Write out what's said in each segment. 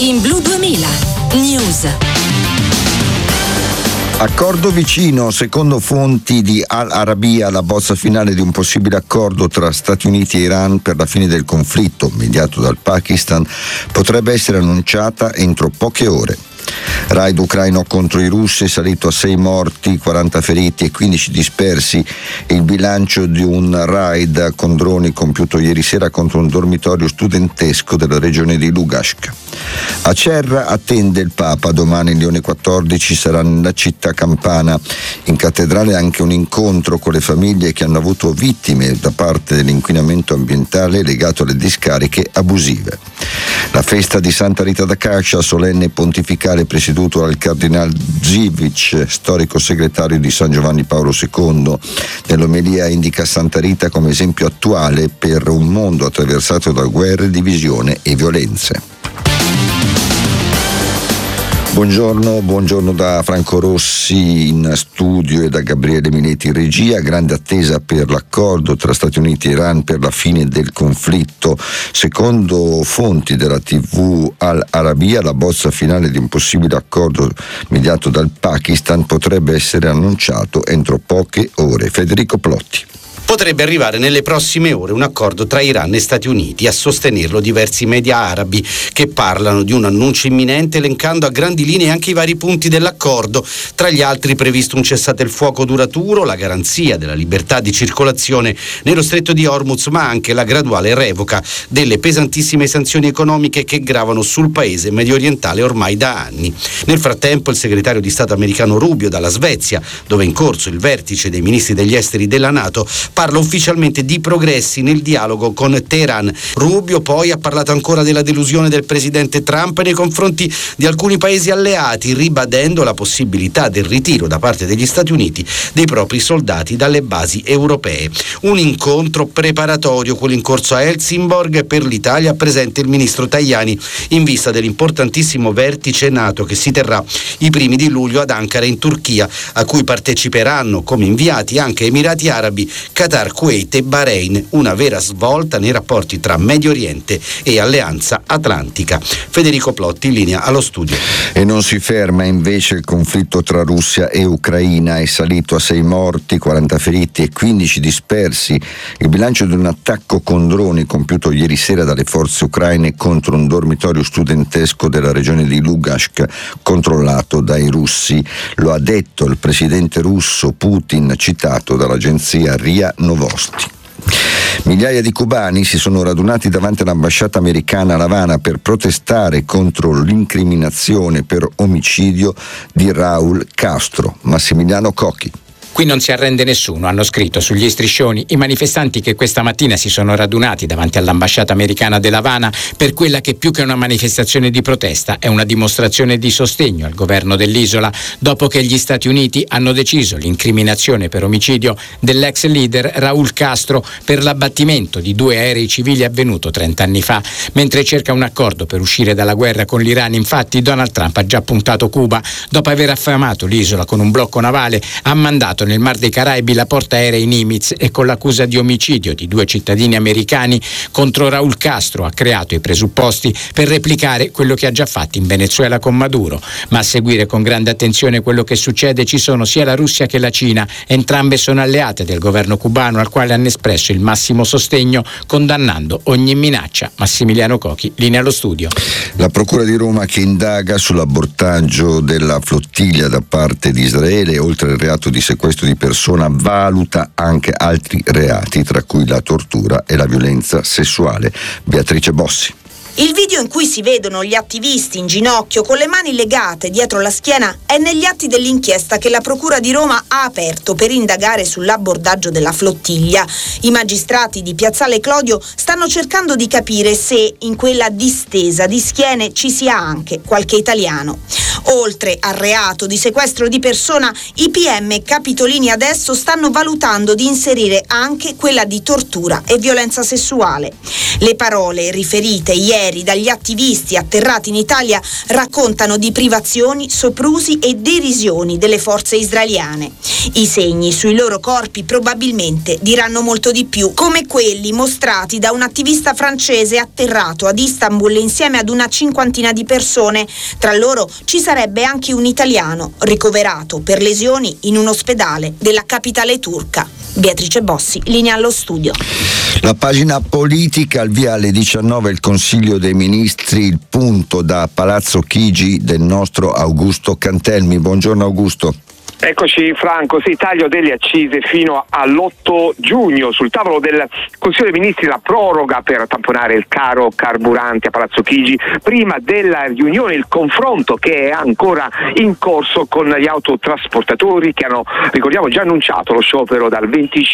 In Blu 2000 News. Accordo vicino, secondo fonti di Al Arabiya, la bozza finale di un possibile accordo tra Stati Uniti e Iran per la fine del conflitto, mediato dal Pakistan, potrebbe essere annunciata entro poche ore. Raid ucraino contro i russi è salito a 6 morti, 40 feriti e 15 dispersi. Il bilancio di un raid con droni compiuto ieri sera contro un dormitorio studentesco della regione di Lugansk. A Cerra attende il Papa. Domani Leone XIV sarà nella città campana. In cattedrale anche un incontro con le famiglie che hanno avuto vittime da parte dell'inquinamento ambientale legato alle discariche abusive. La festa di Santa Rita da Cascia, solenne pontificale presieduto dal Cardinal Zivic, storico segretario di San Giovanni Paolo II. Nell'omelia indica Santa Rita come esempio attuale per un mondo attraversato da guerre, divisione e violenze. Buongiorno da Franco Rossi in studio e da Gabriele Minetti in regia. Grande attesa per l'accordo tra Stati Uniti e Iran per la fine del conflitto. Secondo fonti della TV Al Arabiya, la bozza finale di un possibile accordo mediato dal Pakistan potrebbe essere annunciato entro poche ore. Federico Plotti. Potrebbe arrivare nelle prossime ore un accordo tra Iran e Stati Uniti, a sostenerlo diversi media arabi che parlano di un annuncio imminente, elencando a grandi linee anche i vari punti dell'accordo, tra gli altri previsto un cessate il fuoco duraturo, la garanzia della libertà di circolazione nello stretto di Hormuz, ma anche la graduale revoca delle pesantissime sanzioni economiche che gravano sul paese mediorientale ormai da anni. Nel frattempo il segretario di Stato americano Rubio dalla Svezia, dove è in corso il vertice dei ministri degli esteri della NATO, parla ufficialmente di progressi nel dialogo con Teheran. Rubio poi ha parlato ancora della delusione del presidente Trump nei confronti di alcuni paesi alleati, ribadendo la possibilità del ritiro da parte degli Stati Uniti dei propri soldati dalle basi europee. Un incontro preparatorio, quello in corso a Helsingborg, per l'Italia, presente il ministro Tajani in vista dell'importantissimo vertice NATO che si terrà i primi di luglio ad Ankara in Turchia, a cui parteciperanno come inviati anche Emirati Arabi, Qatar, Kuwait e Bahrain, una vera svolta nei rapporti tra Medio Oriente e Alleanza Atlantica. Federico Plotti in linea allo studio. E non si ferma invece il conflitto tra Russia e Ucraina, è salito a 6 morti, 40 feriti e 15 dispersi. Il bilancio di un attacco con droni compiuto ieri sera dalle forze ucraine contro un dormitorio studentesco della regione di Lugansk controllato dai russi. Lo ha detto il presidente russo Putin, citato dall'agenzia RIA Novosti. Migliaia di cubani si sono radunati davanti all'ambasciata americana a L'Avana per protestare contro l'incriminazione per omicidio di Raúl Castro. Massimiliano Cocchi. Qui non si arrende nessuno, hanno scritto sugli striscioni i manifestanti che questa mattina si sono radunati davanti all'ambasciata americana dell'Havana per quella che più che una manifestazione di protesta è una dimostrazione di sostegno al governo dell'isola, dopo che gli Stati Uniti hanno deciso l'incriminazione per omicidio dell'ex leader Raúl Castro per l'abbattimento di 2 aerei civili avvenuto 30 anni fa. Mentre cerca un accordo per uscire dalla guerra con l'Iran, infatti, Donald Trump ha già puntato Cuba. Dopo aver affamato l'isola con un blocco navale, ha mandato nel Mar dei Caraibi la portaerei Nimitz e con l'accusa di omicidio di 2 cittadini americani contro Raúl Castro ha creato i presupposti per replicare quello che ha già fatto in Venezuela con Maduro. Ma a seguire con grande attenzione quello che succede ci sono sia la Russia che la Cina, entrambe sono alleate del governo cubano al quale hanno espresso il massimo sostegno, condannando ogni minaccia. Massimiliano Cocchi, linea allo studio. La Procura di Roma che indaga sull'abordaggio della flottiglia da parte di Israele, oltre al reato di sequestro di persona, valuta anche altri reati, tra cui la tortura e la violenza sessuale. Beatrice Bossi. Il video in cui si vedono gli attivisti in ginocchio con le mani legate dietro la schiena è negli atti dell'inchiesta che la Procura di Roma ha aperto per indagare sull'abbordaggio della flottiglia. I magistrati di Piazzale Clodio stanno cercando di capire se in quella distesa di schiene ci sia anche qualche italiano. Oltre al reato di sequestro di persona, i PM capitolini adesso stanno valutando di inserire anche quella di tortura e violenza sessuale. Le parole riferite ieri dagli attivisti atterrati in Italia raccontano di privazioni, soprusi e derisioni delle forze israeliane. I segni sui loro corpi probabilmente diranno molto di più, come quelli mostrati da un attivista francese atterrato ad Istanbul insieme ad una cinquantina di persone. Tra loro ci sarebbe anche un italiano ricoverato per lesioni in un ospedale della capitale turca. Beatrice Bossi, linea allo studio. La pagina politica, al via alle 19 il Consiglio dei Ministri, il punto da Palazzo Chigi del nostro Augusto Cantelmi. Buongiorno Augusto. Eccoci Franco, sì, taglio delle accise fino all'8 giugno. Sul tavolo del Consiglio dei Ministri la proroga per tamponare il caro carburanti a Palazzo Chigi. Prima della riunione il confronto che è ancora in corso con gli autotrasportatori che hanno, ricordiamo, già annunciato lo sciopero dal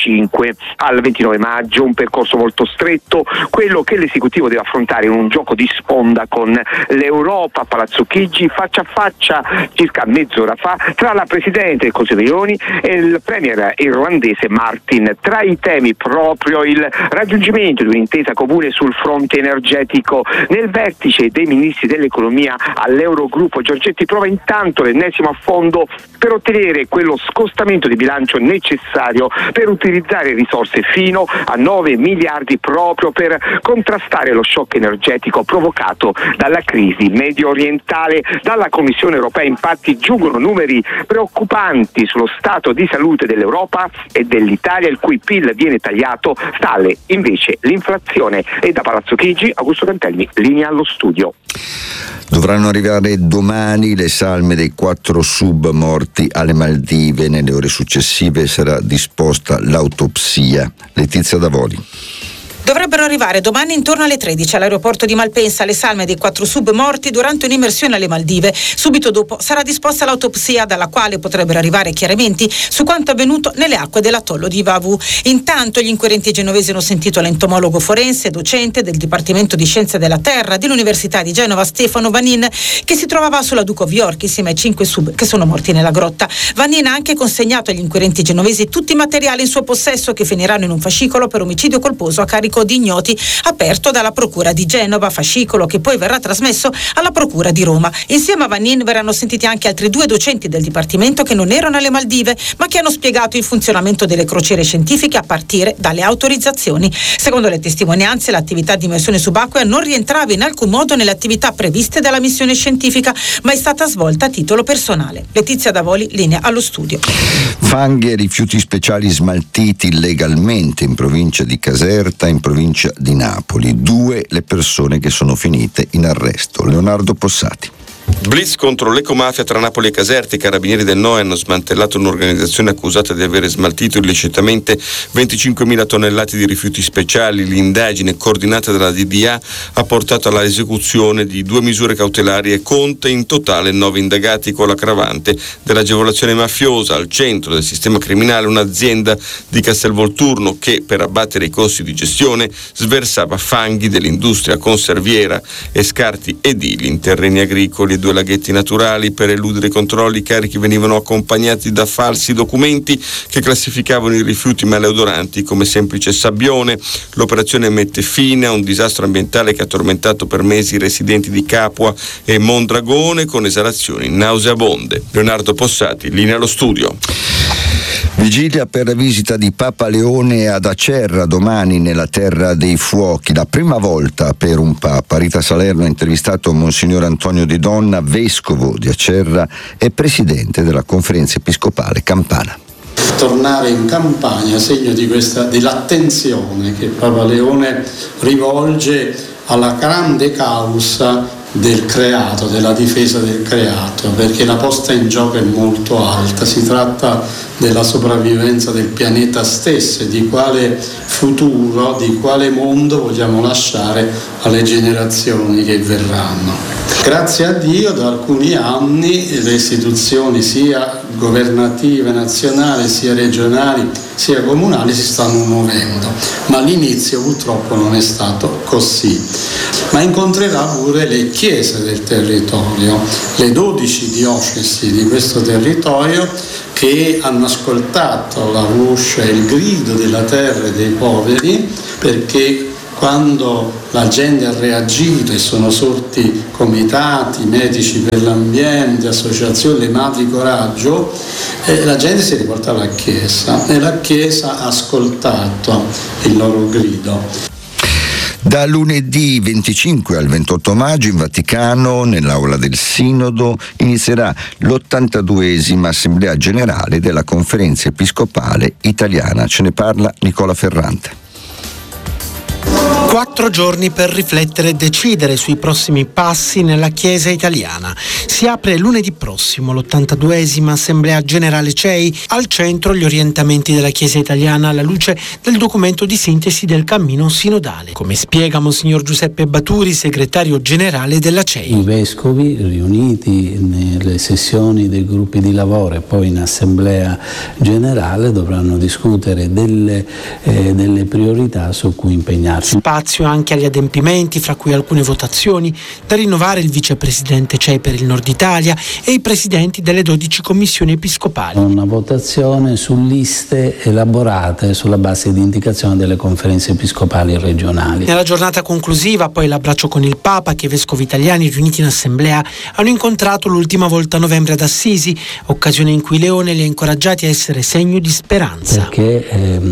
25 al 29 maggio, un percorso molto stretto, quello che l'esecutivo deve affrontare in un gioco di sponda con l'Europa a Palazzo Chigi, faccia a faccia circa mezz'ora fa tra la Presidente del Consiglio Meloni e il premier irlandese Martin. Tra i temi proprio il raggiungimento di un'intesa comune sul fronte energetico. Nel vertice dei ministri dell'economia all'Eurogruppo, Giorgetti prova intanto l'ennesimo affondo per ottenere quello scostamento di bilancio necessario per utilizzare risorse fino a 9 miliardi proprio per contrastare lo shock energetico provocato dalla crisi medio orientale. Dalla Commissione europea infatti giungono numeri preoccupanti sullo stato di salute dell'Europa e dell'Italia, il cui PIL viene tagliato, sale invece l'inflazione. E da Palazzo Chigi, Augusto Cantelmi, linea allo studio. Dovranno arrivare domani le salme dei 4 sub morti alle Maldive. Nelle ore successive sarà disposta l'autopsia. Letizia Davoli. Dovrebbero arrivare domani intorno alle 13 all'aeroporto di Malpensa le salme dei 4 sub morti durante un'immersione alle Maldive. Subito dopo sarà disposta l'autopsia, dalla quale potrebbero arrivare chiarimenti su quanto avvenuto nelle acque dell'atollo di Vavu. Intanto gli inquirenti genovesi hanno sentito l'entomologo forense, docente del Dipartimento di Scienze della Terra dell'Università di Genova, Stefano Vanin, che si trovava sulla Duke of York insieme ai 5 sub che sono morti nella grotta. Vanin ha anche consegnato agli inquirenti genovesi tutti i materiali in suo possesso che finiranno in un fascicolo per omicidio colposo a carico di ignoti aperto dalla Procura di Genova, fascicolo che poi verrà trasmesso alla Procura di Roma. Insieme a Vanin verranno sentiti anche altri 2 docenti del Dipartimento che non erano alle Maldive ma che hanno spiegato il funzionamento delle crociere scientifiche a partire dalle autorizzazioni. Secondo le testimonianze, l'attività di immersione subacquea non rientrava in alcun modo nelle attività previste dalla missione scientifica, ma è stata svolta a titolo personale. Letizia Davoli, linea allo studio. Fanghi e rifiuti speciali smaltiti illegalmente in provincia di Caserta, in provincia di Napoli. 2 le persone che sono finite in arresto. Leonardo Possati. Blitz contro l'ecomafia tra Napoli e Caserta. I carabinieri del NOE hanno smantellato un'organizzazione accusata di avere smaltito illecitamente 25.000 tonnellate di rifiuti speciali. L'indagine coordinata dalla DDA ha portato all'esecuzione di 2 misure cautelari e conta in totale 9 indagati con l'aggravante dell'agevolazione mafiosa. Al centro del sistema criminale un'azienda di Castelvolturno che, per abbattere i costi di gestione, sversava fanghi dell'industria conserviera e scarti edili in terreni agricoli. 2 laghetti naturali. Per eludere i controlli, i carichi venivano accompagnati da falsi documenti che classificavano i rifiuti maleodoranti come semplice sabbione. L'operazione mette fine a un disastro ambientale che ha tormentato per mesi i residenti di Capua e Mondragone con esalazioni nauseabonde. Leonardo Possati, linea allo studio. Vigilia per la visita di Papa Leone ad Acerra domani nella Terra dei Fuochi. La prima volta per un Papa. Rita Salerno ha intervistato Monsignor Antonio Di Donna, vescovo di Acerra e presidente della Conferenza Episcopale Campana. Tornare in Campania, segno dell'attenzione che Papa Leone rivolge alla grande causa del creato, della difesa del creato, perché la posta in gioco è molto alta. Si tratta della sopravvivenza del pianeta stesso e di quale futuro, di quale mondo vogliamo lasciare alle generazioni che verranno. Grazie a Dio da alcuni anni le istituzioni sia governative nazionali, sia regionali, sia comunali si stanno muovendo, ma all'inizio purtroppo non è stato così. Ma incontrerà pure le chiese del territorio, le 12 diocesi di questo territorio che hanno ascoltato la voce e il grido della terra e dei poveri, perché quando la gente ha reagito e sono sorti comitati, medici per l'ambiente, associazioni, le Madri Coraggio, la gente si è riportata alla Chiesa e la Chiesa ha ascoltato il loro grido. Da lunedì 25 al 28 maggio in Vaticano, nell'aula del Sinodo, inizierà l'82esima Assemblea Generale della Conferenza Episcopale Italiana. Ce ne parla Nicola Ferrante. 4 giorni per riflettere e decidere sui prossimi passi nella Chiesa italiana. Si apre lunedì prossimo l'82esima Assemblea Generale CEI, al centro gli orientamenti della Chiesa italiana alla luce del documento di sintesi del cammino sinodale, come spiega Monsignor Giuseppe Baturi, segretario generale della CEI. I vescovi riuniti nelle sessioni dei gruppi di lavoro e poi in Assemblea Generale dovranno discutere delle priorità su cui impegnarsi. Spazio anche agli adempimenti, fra cui alcune votazioni, da rinnovare il vicepresidente CEI per il Nord Italia e i presidenti delle 12 commissioni episcopali. Una votazione su liste elaborate sulla base di indicazioni delle conferenze episcopali regionali. Nella giornata conclusiva, poi, l'abbraccio con il Papa, che i vescovi italiani riuniti in assemblea hanno incontrato l'ultima volta a novembre ad Assisi, occasione in cui Leone li ha incoraggiati a essere segno di speranza. Perché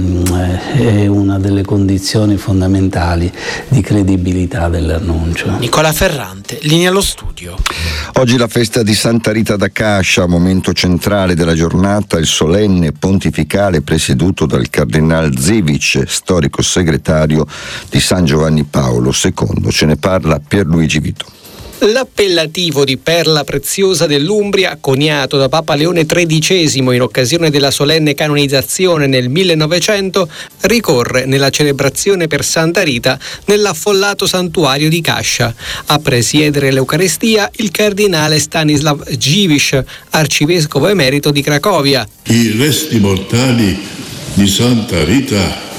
è una delle condizioni fondamentali di credibilità dell'annuncio. Nicola Ferrante, linea allo studio. Oggi la festa di Santa Rita da Cascia, momento centrale della giornata, il solenne pontificale presieduto dal Cardinal Zivic, storico segretario di San Giovanni Paolo II. Ce ne parla Pierluigi Vito. L'appellativo di perla preziosa dell'Umbria, coniato da Papa Leone XIII in occasione della solenne canonizzazione nel 1900, ricorre nella celebrazione per Santa Rita nell'affollato santuario di Cascia. A presiedere l'Eucaristia il cardinale Stanislav Dziwisz, arcivescovo emerito di Cracovia. I resti mortali di Santa Rita,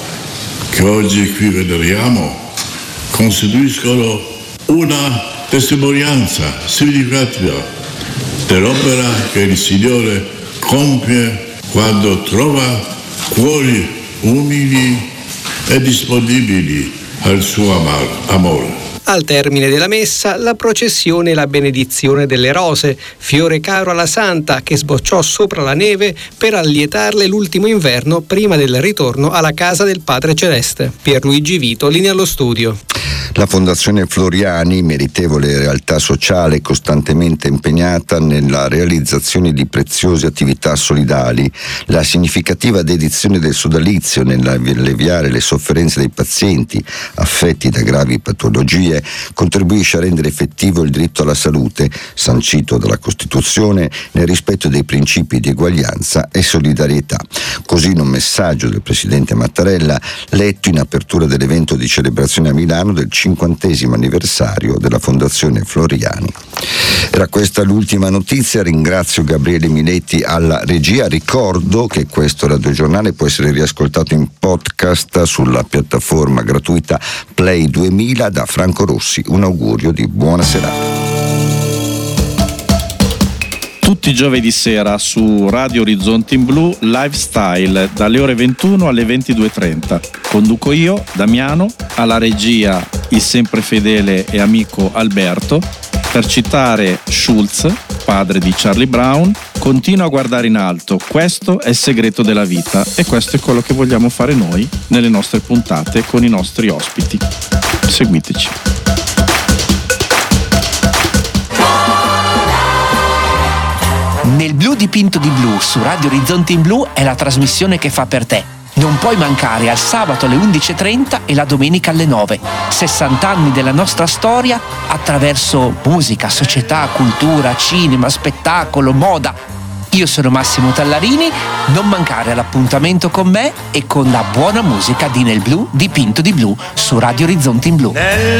che oggi qui veneriamo, costituiscono una testimonianza significativa dell'opera che il Signore compie quando trova cuori umili e disponibili al suo amore. Al termine della messa, la processione e la benedizione delle rose, fiore caro alla Santa che sbocciò sopra la neve per allietarle l'ultimo inverno prima del ritorno alla casa del Padre Celeste. Pierluigi Vito, linea allo studio. La Fondazione Floriani, meritevole realtà sociale costantemente impegnata nella realizzazione di preziose attività solidali, la significativa dedizione del sodalizio nell'alleviare le sofferenze dei pazienti affetti da gravi patologie, contribuisce a rendere effettivo il diritto alla salute, sancito dalla Costituzione nel rispetto dei principi di eguaglianza e solidarietà. Così in un messaggio del Presidente Mattarella, letto in apertura dell'evento di celebrazione a Milano del 50° anniversario della Fondazione Floriani. Era questa l'ultima notizia, ringrazio Gabriele Miletti alla regia, ricordo che questo radiogiornale può essere riascoltato in podcast sulla piattaforma gratuita Play 2000 da Franco Rossi, un augurio di buona serata. Tutti i giovedì sera su Radio Orizzonti in Blu, Lifestyle, dalle ore 21 alle 22:30. Conduco io, Damiano, alla regia il sempre fedele e amico Alberto. Per citare Schulz, padre di Charlie Brown, continua a guardare in alto, questo è il segreto della vita e questo è quello che vogliamo fare noi nelle nostre puntate con i nostri ospiti. Seguiteci. Nel blu dipinto di blu su Radio Orizzonti in Blu è la trasmissione che fa per te. Non puoi mancare al sabato alle 11:30 e la domenica alle 9. 60 anni della nostra storia attraverso musica, società, cultura, cinema, spettacolo, moda. Io sono Massimo Tallarini, non mancare all'appuntamento con me e con la buona musica di Nel blu dipinto di blu su Radio Orizzonti in Blu.